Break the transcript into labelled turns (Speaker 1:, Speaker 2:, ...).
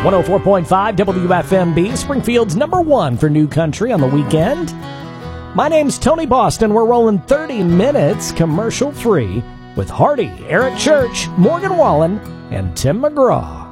Speaker 1: 104.5 WFMB, Springfield's number one for new country on the weekend. My name's Tony Boston. We're rolling 30 minutes commercial free with Hardy, Eric Church, Morgan Wallen, and Tim McGraw.